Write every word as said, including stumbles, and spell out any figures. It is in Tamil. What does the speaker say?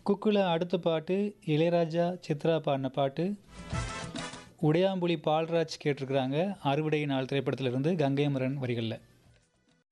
குக்குல அடுத்த பாட்டு இளையராஜா, சித்ரா பாடின பாட்டு. உடையாம்புலி பால்ராஜ் கேட்டிருக்கிறாங்க. அறுவடை நாள் திரைப்படத்திலிருந்து கங்கை அமரன் வரிகள்ல.